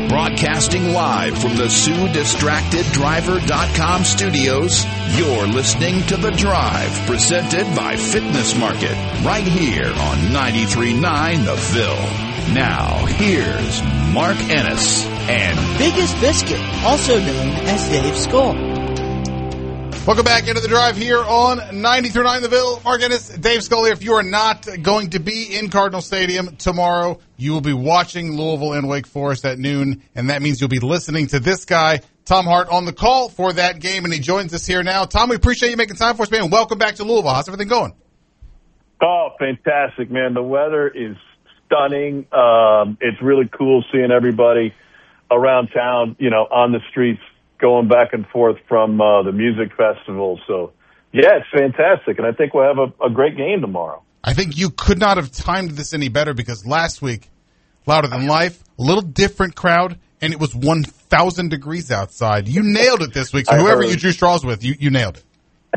Broadcasting live from the SueDistractedDriver.com studios, you're listening to The Drive, presented by Fitness Market, right here on 93.9 The Ville. Now, here's Mark Ennis and Biggest Biscuit, also known as Dave Skull. Welcome back into The Drive here on 93.9 The Ville. Mark Ennis, Dave Skull here. If you are not going to be in Cardinal Stadium tomorrow, you will be watching Louisville and Wake Forest at noon, and that means you'll be listening to this guy, Tom Hart, on the call for that game, and he joins us here now. Tom, we appreciate you making time for us, man. Welcome back to Louisville. How's everything going? Oh, fantastic, man. The weather is stunning. It's really cool seeing everybody around town, on the streets, going back and forth from the music festival. So, yeah, it's fantastic, and I think we'll have a great game tomorrow. I think you could not have timed this any better because last week, Louder Than Life, a little different crowd, and it was 1,000 degrees outside. You nailed it this week, so whoever you drew straws with, you nailed it.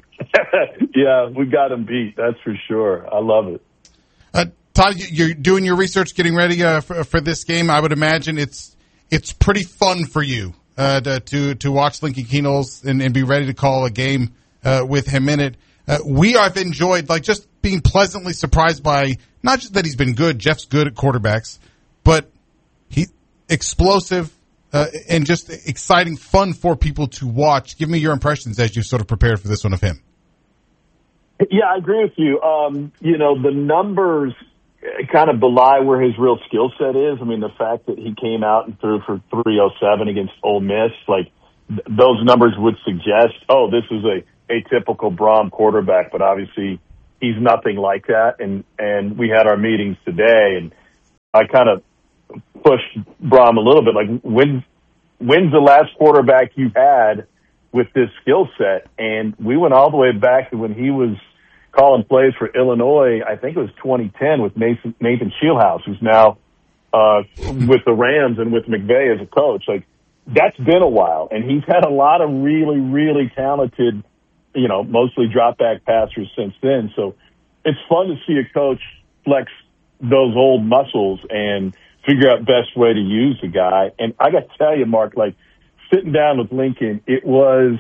Yeah, we got them beat, that's for sure. I love it. Todd, you're doing your research, getting ready for this game. I would imagine it's pretty fun for you. To watch Lincoln Kienholz and be ready to call a game with him in it. I've enjoyed just being pleasantly surprised by not just that he's been good. Jeff's good at quarterbacks, but he explosive and just exciting, fun for people to watch. Give me your impressions as you've sort of prepared for this one of him. Yeah, I agree with you. The numbers kind of belie where his real skill set is. I mean, the fact that he came out and threw for 307 against Ole Miss, those numbers would suggest, this is a typical Brom quarterback, but obviously he's nothing like that. And we had our meetings today, and I kind of pushed Brom a little bit, when's the last quarterback you've had with this skill set? And we went all the way back to when he was calling plays for Illinois. I think it was 2010 with Nathan Shieldhouse, who's now with the Rams and with McVay as a coach. That's been a while, and he's had a lot of really, really talented, mostly drop-back passers since then. So it's fun to see a coach flex those old muscles and figure out best way to use the guy. And I got to tell you, Mark, sitting down with Lincoln, it was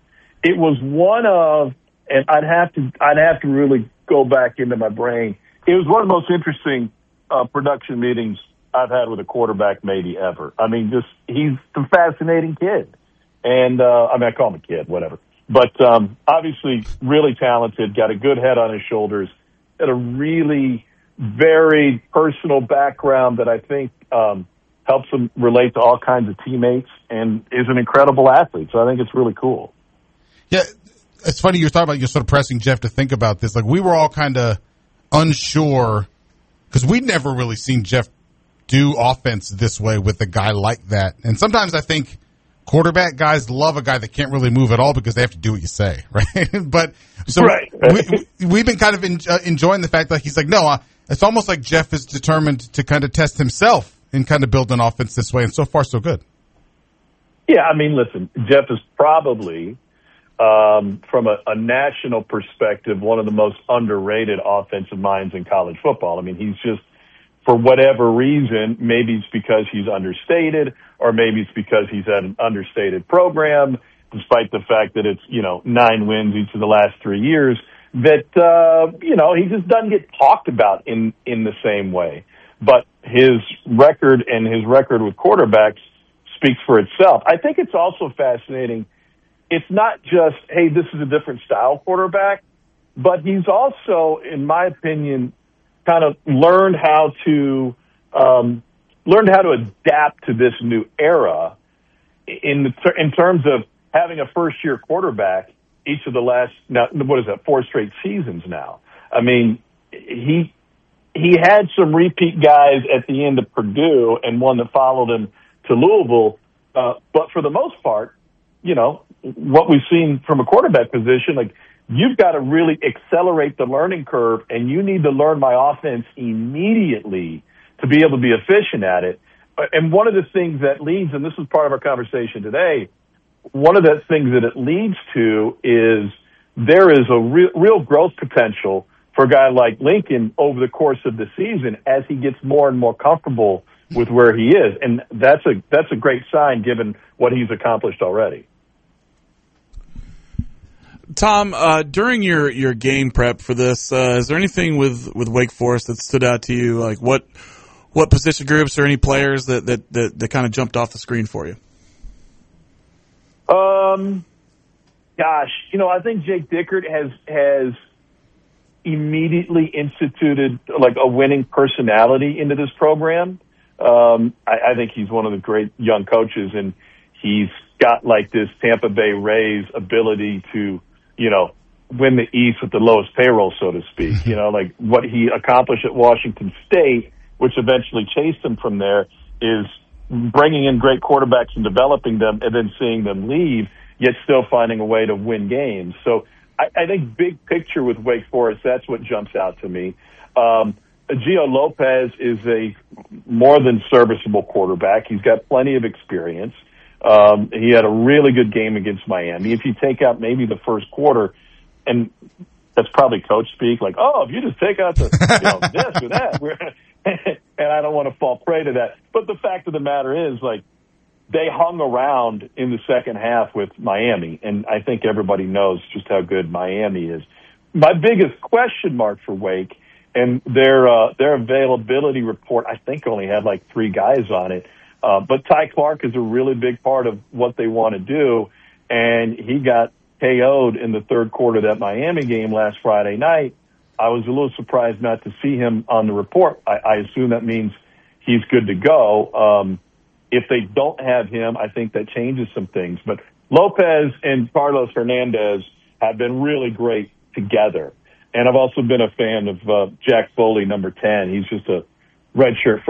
one of, and I'd have to really go back into my brain. It was one of the most interesting production meetings I've had with a quarterback maybe ever. I mean, he's a fascinating kid. And, I call him a kid, whatever. But obviously really talented, got a good head on his shoulders, had a really very personal background that I think helps him relate to all kinds of teammates and is an incredible athlete. So I think it's really cool. Yeah. It's funny you're talking about you're sort of pressing Jeff to think about this. We were all kind of unsure because we'd never really seen Jeff do offense this way with a guy like that. And sometimes I think quarterback guys love a guy that can't really move at all because they have to do what you say, right? But so right. We've been kind of enjoying the fact that he's no, it's almost like Jeff is determined to kind of test himself and kind of build an offense this way. And so far, so good. Yeah, listen, Jeff is probably from a national perspective, one of the most underrated offensive minds in college football. He's just, for whatever reason, maybe it's because he's understated, or maybe it's because he's at an understated program, despite the fact that it's, 9 wins each of the last 3 years, that, he just doesn't get talked about in the same way. But his record with quarterbacks speaks for itself. I think it's also fascinating. It's not just, hey, this is a different style quarterback, but he's also, in my opinion, kind of learned how to adapt to this new era in terms of having a first-year quarterback each of the last, now, 4 straight seasons now. He had some repeat guys at the end of Purdue and one that followed him to Louisville, but for the most part, what we've seen from a quarterback position, you've got to really accelerate the learning curve, and you need to learn my offense immediately to be able to be efficient at it. And one of the things that leads, and this is part of our conversation today, one of the things that it leads to is there is a real growth potential for a guy like Lincoln over the course of the season as he gets more and more comfortable with where he is. And that's a great sign given what he's accomplished already. Tom, during your game prep for this, is there anything with Wake Forest that stood out to you? Like what position groups or any players that kind of jumped off the screen for you? Gosh, I think Jake Dickert has immediately instituted like a winning personality into this program. I think he's one of the great young coaches, and he's got like this Tampa Bay Rays ability to, win the East with the lowest payroll, so to speak. Like what he accomplished at Washington State, which eventually chased him from there, is bringing in great quarterbacks and developing them and then seeing them leave, yet still finding a way to win games. So I think big picture with Wake Forest, that's what jumps out to me. Gio Lopez is a more than serviceable quarterback. He's got plenty of experience. He had a really good game against Miami. If you take out maybe the first quarter, and that's probably coach speak, like, if you just take out the this or that, and I don't want to fall prey to that. But the fact of the matter is, like, they hung around in the second half with Miami, and I think everybody knows just how good Miami is. My biggest question mark for Wake, and their availability report, I think only had like 3 guys on it. But Ty Clark is a really big part of what they want to do, and he got KO'd in the third quarter of that Miami game last Friday night. I was a little surprised not to see him on the report. I assume that means he's good to go. If they don't have him, I think that changes some things. But Lopez and Carlos Hernandez have been really great together. And I've also been a fan of Jack Foley, number 10. He's just a redshirt